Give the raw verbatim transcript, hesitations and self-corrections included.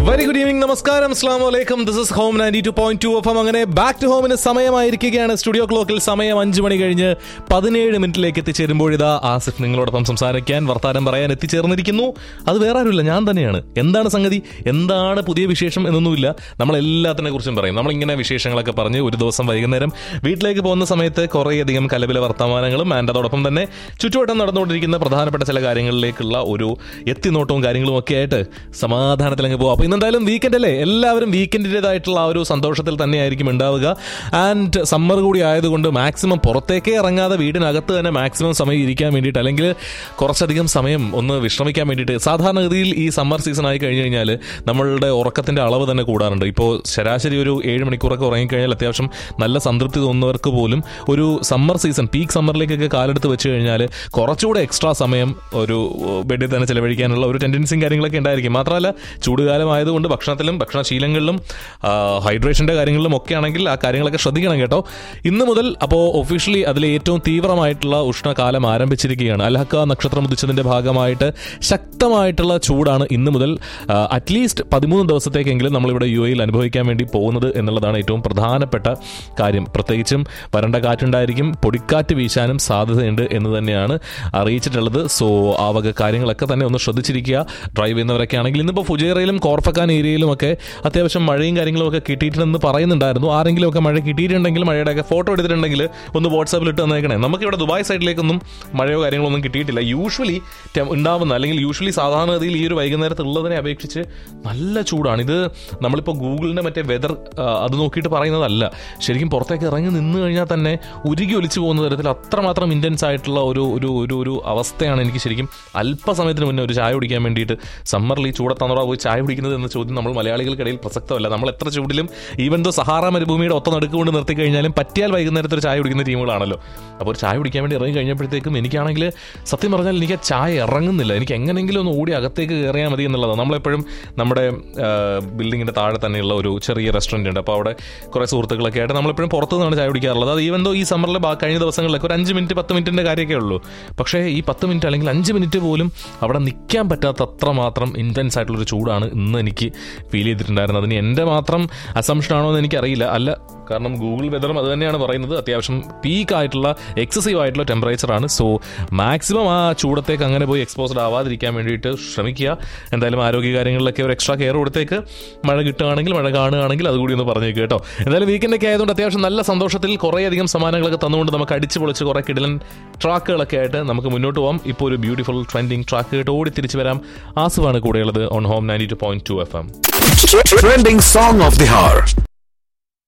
Very good evening, നമസ്കാരം, അസ്സലാമു അലൈക്കും. This is home ninety two point two F M. അങ്ങനെ ബാക്ക് ടു ഹോമിന് സമയമായിരിക്കുകയാണ്. സ്റ്റുഡിയോ ക്ലോക്കിൽ സമയം അഞ്ചു മണി കഴിഞ്ഞ് പതിനേഴ് മിനിറ്റിലേക്ക് എത്തിച്ചേരുമ്പോഴിതാ ആസിഫ് നിങ്ങളോടൊപ്പം സംസാരിക്കാൻ, വർത്താനം പറയാൻ എത്തിച്ചേർന്നിരിക്കുന്നു. അത് വേറെ ആരുമില്ല, ഞാൻ തന്നെയാണ്. എന്താണ് സംഗതി, എന്താണ് പുതിയ വിശേഷം എന്നൊന്നുമില്ല. നമ്മളെല്ലാത്തിനെ കുറിച്ചും പറയും. നമ്മളിങ്ങനെ വിശേഷങ്ങളൊക്കെ പറഞ്ഞ് ഒരു ദിവസം വൈകുന്നേരം വീട്ടിലേക്ക് പോകുന്ന സമയത്ത് കുറേയധികം കലബില വർത്തമാനങ്ങളും ആൻഡ് അതോടൊപ്പം തന്നെ ചുറ്റുവട്ടം നടന്നുകൊണ്ടിരിക്കുന്ന പ്രധാനപ്പെട്ട ചില കാര്യങ്ങളിലേക്കുള്ള ഒരു എത്തിനോട്ടവും കാര്യങ്ങളും ഒക്കെ ആയിട്ട് സമാധാനത്തിലങ്ങ് പോകും. അപ്പോൾ ഇന്നെന്തായാലും വീക്കെൻഡ് അല്ലേ, എല്ലാവരും വീക്കെൻഡിൻ്റെതായിട്ടുള്ള ആ ഒരു സന്തോഷത്തിൽ തന്നെയായിരിക്കും ഉണ്ടാവുക. ആൻഡ് സമ്മർ കൂടി ആയതുകൊണ്ട് മാക്സിമം പുറത്തേക്കേ ഇറങ്ങാതെ വീടിനകത്ത് തന്നെ മാക്സിമം സമയം ഇരിക്കാൻ വേണ്ടിയിട്ട്, അല്ലെങ്കിൽ കുറച്ചധികം സമയം ഒന്ന് വിശ്രമിക്കാൻ വേണ്ടിയിട്ട്. സാധാരണഗതിയിൽ ഈ സമ്മർ സീസൺ ആയി കഴിഞ്ഞ് കഴിഞ്ഞാൽ നമ്മളുടെ ഉറക്കത്തിൻ്റെ അളവ് തന്നെ കൂടാറുണ്ട്. ഇപ്പോൾ ശരാശരി ഒരു ഏഴ് മണിക്കൂറൊക്കെ ഉറങ്ങിക്കഴിഞ്ഞാൽ അത്യാവശ്യം നല്ല സംതൃപ്തി തോന്നുന്നവർക്ക് പോലും ഒരു സമ്മർ സീസൺ, പീക്ക് സമ്മറിലേക്കൊക്കെ കാലെടുത്ത് വെച്ച് കഴിഞ്ഞാൽ കുറച്ചുകൂടെ എക്സ്ട്രാ സമയം ഒരു ബെഡിൽ തന്നെ ചിലവഴിക്കാനുള്ള ഒരു ടെൻഡൻസിയും കാര്യങ്ങളൊക്കെ ഉണ്ടായിരിക്കും. മാത്രമല്ല ചൂടുകാലം ആയതുകൊണ്ട് ഭക്ഷണത്തിലും ഭക്ഷണശീലങ്ങളിലും ഹൈഡ്രേഷൻ്റെ കാര്യങ്ങളിലും ഒക്കെ ആണെങ്കിൽ ആ കാര്യങ്ങളൊക്കെ ശ്രദ്ധിക്കണം കേട്ടോ. ഇന്ന് മുതൽ അപ്പോൾ ഒഫീഷ്യലി അതിലെ ഏറ്റവും തീവ്രമായിട്ടുള്ള ഉഷ്ണകാലം ആരംഭിച്ചിരിക്കുകയാണ്. അൽഹക്ക നക്ഷത്രം ഉദിച്ചതിൻ്റെ ഭാഗമായിട്ട് ശക്തമായിട്ടുള്ള ചൂടാണ് ഇന്ന് മുതൽ അറ്റ്ലീസ്റ്റ് പതിമൂന്ന് ദിവസത്തേക്കെങ്കിലും നമ്മളിവിടെ യു എയിൽ അനുഭവിക്കാൻ വേണ്ടി പോകുന്നത് എന്നുള്ളതാണ് ഏറ്റവും പ്രധാനപ്പെട്ട കാര്യം. പ്രത്യേകിച്ചും വരണ്ട കാറ്റുണ്ടായിരിക്കും, പൊടിക്കാറ്റ് വീശാനും സാധ്യതയുണ്ട് എന്ന് തന്നെയാണ് അറിയിച്ചിട്ടുള്ളത്. സോ ആ വക കാര്യങ്ങളൊക്കെ തന്നെ ഒന്ന് ശ്രദ്ധിച്ചിരിക്കുക. ഡ്രൈവ് ചെയ്യുന്നവരൊക്കെ ആണെങ്കിൽ ഇന്നിപ്പോൾ ഫുജൈറയിലും കോർഫക്കാൻ ഏരിയയിലുമൊക്കെ അത്യാവശ്യം മഴയും കാര്യങ്ങളും ഒക്കെ കിട്ടിയിട്ടുണ്ടെന്ന് പറയുന്നുണ്ടായിരുന്നു. ആരെങ്കിലും ഒക്കെ മഴ കിട്ടിയിട്ടുണ്ടെങ്കിൽ, മഴയുടെയൊക്കെ ഫോട്ടോ എടുത്തിട്ടുണ്ടെങ്കിൽ ഒന്ന് വാട്സാപ്പിൽ ഇട്ട് തന്നേക്കണേ. നമുക്കിവിടെ ദുബായ് സൈഡിലേക്കൊന്നും മഴയോ കാര്യങ്ങളോ ഒന്നും കിട്ടിയിട്ടില്ല. യൂഷ്വലി ഉണ്ടാവുന്ന, അല്ലെങ്കിൽ യൂഷ്വലി സാധാരണഗതിയിൽ ഈ ഒരു വൈകുന്നേരത്തുള്ളതിനെ അപേക്ഷിച്ച് നല്ല ചൂടാണ്. ഇത് നമ്മളിപ്പോൾ ഗൂഗിളിൻ്റെ മറ്റേ വെതർ അത് നോക്കിയിട്ട് പറയുന്നതല്ല. ശരിക്കും പുറത്തേക്ക് ഇറങ്ങി നിന്ന് കഴിഞ്ഞാൽ തന്നെ ഉരുകി ഒലിച്ചു പോകുന്ന തരത്തിൽ അത്രമാത്രം ഇൻറ്റൻസ് ആയിട്ടുള്ള ഒരു ഒരു ഒരു ഒരു അവസ്ഥയാണ്. എനിക്ക് ശരിക്കും അല്പസമയത്തിന് മുന്നേ ഒരു ചായ കുടിക്കാൻ വേണ്ടിയിട്ട്, സമ്മറിൽ ഈ ചൂടത്തന്നോടാ പോയി ചായ കുടിക്കുന്നത് എന്ന ചോദ്യം നമ്മൾ മലയാളികൾക്കിടയിൽ പ്രസക്തമല്ല. നമ്മൾ എത്ര ചൂടിലും ഈവൻ ദോ സഹാറ മരുഭൂമിയുടെ ഒത്ത നടുക്ക് കൊണ്ട് നിർത്തി കഴിഞ്ഞാലും പറ്റിയാൽ വൈകുന്നേരത്തെ ഒരു ചായ കുടിക്കുന്ന ടീമുകളാണല്ലോ. അപ്പോൾ ഒരു ചായ കുടിക്കാൻ വേണ്ടി ഇറങ്ങി കഴിഞ്ഞപ്പോഴത്തേക്കും എനിക്കാണെങ്കിൽ സത്യം പറഞ്ഞാൽ എനിക്ക് ആ ചായ ഇറങ്ങുന്നില്ല. എനിക്ക് എങ്ങനെയെങ്കിലും ഒന്ന് ഓടി അകത്തേക്ക് കയറിയാൽ മതി എന്നുള്ളതാണ്. നമ്മളെപ്പോഴും നമ്മുടെ ബിൽഡിങ്ങിൻ്റെ താഴെ തന്നെയുള്ള ഒരു ചെറിയ റെസ്റ്റോറൻറ്റ് ഉണ്ട്. അപ്പോൾ അവിടെ കുറേ സുഹൃത്തുക്കളൊക്കെ ആയിട്ട് നമ്മളെപ്പോഴും പുറത്തു നിന്നാണ് ചായ കുടിക്കാറുള്ളത്. അത് ഈവൻ ദോ ഈ സമ്മറിൽ കഴിഞ്ഞ ദിവസങ്ങളിലൊക്കെ ഒരു അഞ്ച് മിനിറ്റ് പത്ത് മിനിറ്റിൻ്റെ കാര്യമൊക്കെ ഉള്ളൂ. പക്ഷേ ഈ പത്ത് മിനിറ്റ് അല്ലെങ്കിൽ അഞ്ച് മിനിറ്റ് പോലും അവിടെ നിൽക്കാൻ പറ്റാത്ത അത്രമാത്രം ഇൻറ്റൻസ് ആയിട്ടുള്ളൊരു ചൂടാണ് ഇന്ന് എനിക്ക് ഫീൽ ചെയ്തിട്ടുണ്ടായിരുന്നത്. അതിന് എൻ്റെ മാത്രം അസംഷൻ ആണോ എന്ന് എനിക്കറിയില്ല. അല്ല, കാരണം ഗൂഗിൾ വെതറും അത് തന്നെയാണ് പറയുന്നത്. അത്യാവശ്യം പീക്ക് ആയിട്ടുള്ള എക്സസീവ് ആയിട്ടുള്ള ടെമ്പറേച്ചറാണ്. സോ മാക്സിമം ആ ചൂടത്തേക്ക് അങ്ങനെ പോയി എക്സ്പോസ്ഡ് ആവാതിരിക്കാൻ വേണ്ടിയിട്ട് ശ്രമിക്കുക. എന്തായാലും ആരോഗ്യ കാര്യങ്ങളിലൊക്കെ ഒരു എക്സ്ട്രാ കെയർ കൊടുത്തേക്ക്. മഴ കിട്ടുകയാണെങ്കിൽ, മഴ കാണുകയാണെങ്കിൽ അതുകൂടി ഒന്ന് പറഞ്ഞേക്ക് കേട്ടോ. എന്തായാലും വീക്കെൻഡൊക്കെ ആയതുകൊണ്ട് അത്യാവശ്യം നല്ല സന്തോഷത്തിൽ കുറേയധികം സമ്മാനങ്ങളൊക്കെ തന്നുകൊണ്ട് നമുക്ക് അടിച്ച് പൊളിച്ച് കുറേ കിടിലൻ ട്രാക്കുകളൊക്കെ ആയിട്ട് നമുക്ക് മുന്നോട്ട് പോകാം. ഇപ്പോൾ ഒരു ബ്യൂട്ടിഫുൾ ട്രെൻഡിങ് ട്രാക്ക് കേട്ട് ഓടി തിരിച്ചു വരാം. ആസുവാണ് കൂടെയുള്ളത് on home ninety two point two F M. Trending song of the hour.